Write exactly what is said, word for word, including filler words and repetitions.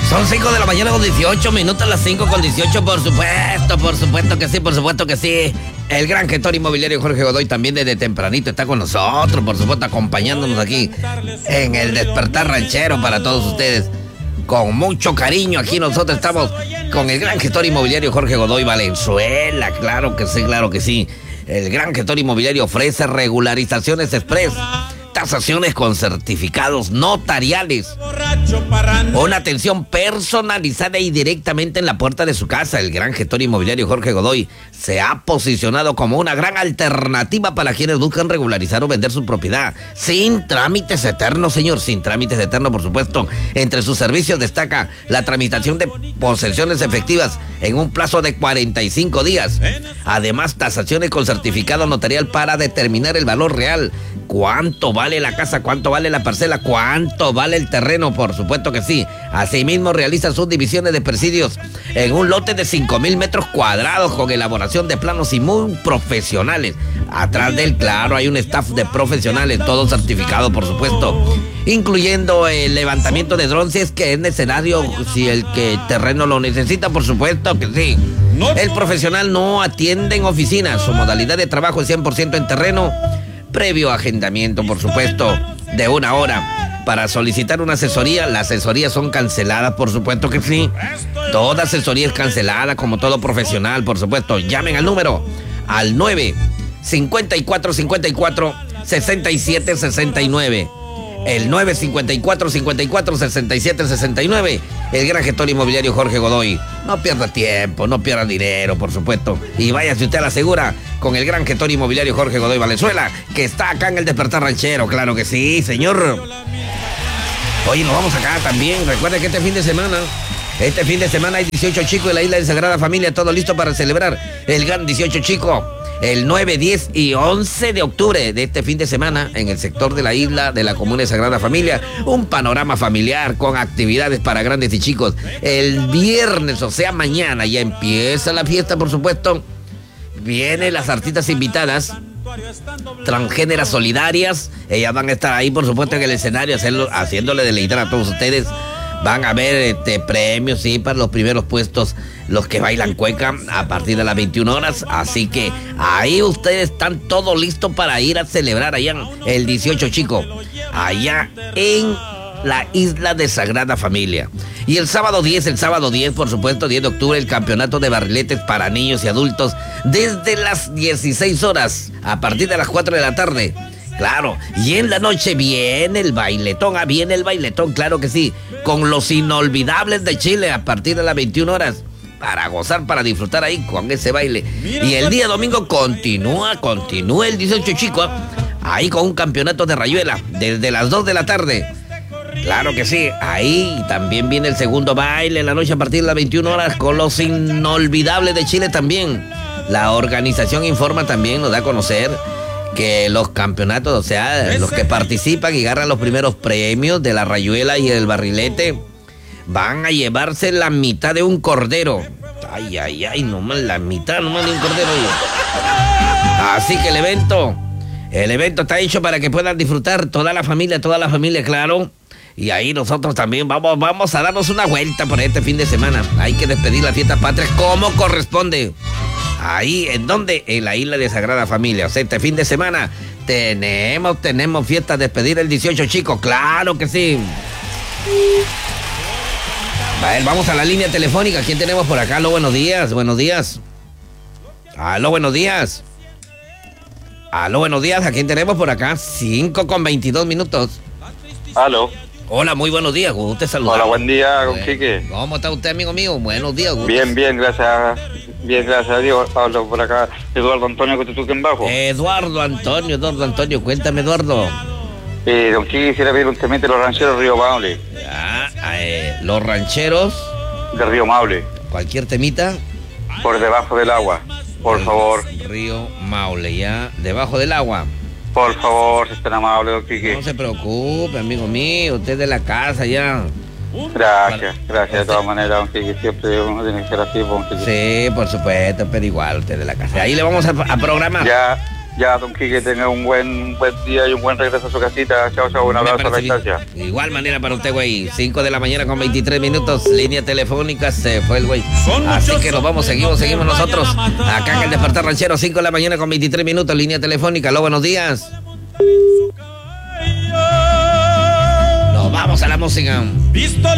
Son cinco de la mañana con dieciocho minutos, las cinco con dieciocho, por supuesto, por supuesto que sí, por supuesto que sí. El gran gestor inmobiliario Jorge Godoy también desde tempranito está con nosotros, por supuesto, acompañándonos aquí en el Despertar Ranchero para todos ustedes. Con mucho cariño aquí nosotros estamos con el gran gestor inmobiliario Jorge Godoy Valenzuela, claro que sí, claro que sí. El gran gestor inmobiliario ofrece regularizaciones express, tasaciones con certificados notariales, una atención personalizada y directamente en la puerta de su casa. El gran gestor inmobiliario Jorge Godoy se ha posicionado como una gran alternativa para quienes buscan regularizar o vender su propiedad sin trámites eternos, señor, sin trámites eternos, por supuesto. Entre sus servicios destaca la tramitación de posesiones efectivas en un plazo de cuarenta y cinco días. Además, tasaciones con certificado notarial para determinar el valor real. ¿Cuánto vale la casa? ¿Cuánto vale la parcela? ¿Cuánto vale el terreno? Por supuesto que sí. Asimismo, realiza sus divisiones de presidios en un lote de cinco mil metros cuadrados con elaboración de planos y muy profesionales. Atrás de él, claro, hay un staff de profesionales, todo certificado, por supuesto, incluyendo el levantamiento de drones si es que es necesario, si el que terreno lo necesita, por supuesto que sí. El profesional no atiende en oficina. Su modalidad de trabajo es cien por ciento en terreno, previo agendamiento, por supuesto, de una hora. Para solicitar una asesoría, las asesorías son canceladas, por supuesto que sí. Toda asesoría es cancelada, como todo profesional, por supuesto. Llamen al número, al nueve cincuenta y cuatro cincuenta y cuatro sesenta y siete sesenta y nueve. El nueve cincuenta y cuatro cincuenta y cuatro sesenta y siete sesenta y nueve. El gran gestor inmobiliario Jorge Godoy. No pierda tiempo, no pierda dinero, por supuesto. Y váyase usted a la segura con el gran gestor inmobiliario Jorge Godoy Valenzuela, que está acá en el Despertar Ranchero. Claro que sí, señor. Oye, nos vamos acá también. Recuerden que este fin de semana, este fin de semana hay dieciocho chicos en la isla de Sagrada Familia, todo listo para celebrar el gran dieciocho chico. El nueve, diez y once de octubre de este fin de semana, en el sector de la isla de la comuna de Sagrada Familia, un panorama familiar con actividades para grandes y chicos. El viernes, o sea mañana, ya empieza la fiesta, por supuesto. Vienen las artistas invitadas, transgéneras solidarias. Ellas van a estar ahí, por supuesto, en el escenario, hacerlo, haciéndole deleitar a todos ustedes. Van a haber este, premios, sí, para los primeros puestos, los que bailan cueca a partir de las veintiuna horas. Así que ahí ustedes están todos listos para ir a celebrar allá el dieciocho chico, allá en la isla de Sagrada Familia. Y el sábado diez, el sábado diez, por supuesto, diez de octubre, el campeonato de barriletes para niños y adultos desde las dieciséis horas, a partir de las cuatro de la tarde. Claro, y en la noche viene el bailetón, ah, viene el bailetón, claro que sí, con los inolvidables de Chile a partir de las veintiuna horas, para gozar, para disfrutar ahí con ese baile. Y el día domingo continúa, continúa el dieciocho chico, ahí con un campeonato de rayuela, desde las dos de la tarde. Claro que sí, ahí también viene el segundo baile en la noche a partir de las veintiuna horas con los inolvidables de Chile también. La organización informa también, nos da a conocer que los campeonatos, o sea, los que participan y agarran los primeros premios de la rayuela y el barrilete, van a llevarse la mitad de un cordero. Ay, ay, ay, nomás la mitad, nomás de un cordero. Así que el evento, el evento está hecho para que puedan disfrutar toda la familia, toda la familia, claro. Y ahí nosotros también vamos, vamos a darnos una vuelta por este fin de semana. Hay que despedir la fiesta patria como corresponde. Ahí, ¿en dónde? En la isla de Sagrada Familia. O sea, este fin de semana tenemos, tenemos fiesta de despedir el dieciocho chicos. Claro que sí. A ver, vamos a la línea telefónica. ¿Quién tenemos por acá? Aló, buenos días, buenos días. Aló, buenos días. Aló, buenos días. ¿A quién tenemos por acá? cinco con veintidós minutos. Aló. Hola, muy buenos días. Gusto saludar. Hola, buen día, don Quique. ¿Cómo está usted, amigo mío? Buenos días. Gusto. Bien, bien, gracias. Bien, gracias a Dios. Hablo por acá, Eduardo Antonio Cotutuquen Bajo. Eduardo Antonio, Eduardo Antonio, cuéntame, Eduardo. Eh, don Quique, quisiera pedir un temite de los rancheros de Río Maule. Ya, eh, los rancheros. De Río Maule. Cualquier temita. Por debajo del agua, por El favor. Río Maule, ya, debajo del agua. Por favor, si es tan amable, don Quique. No se preocupe, amigo mío, usted de la casa ya. Gracias, gracias de todas maneras, don Quique. Siempre uno tiene que ser así, don Quique. Sí, por supuesto, pero igual usted de la casa. Ahí le vamos a, a programar. Ya, Ya, don Quique, tenga un buen, buen día y un buen regreso a su casita. Chao, chao, un abrazo a la distancia. Igual manera para usted, güey. cinco de la mañana con veintitrés minutos, línea telefónica, se fue el güey. Así que nos vamos, seguimos, seguimos nosotros. Acá en el Despertar Ranchero, cinco de la mañana con veintitrés minutos, línea telefónica. Aló, buenos días. Nos vamos a la música.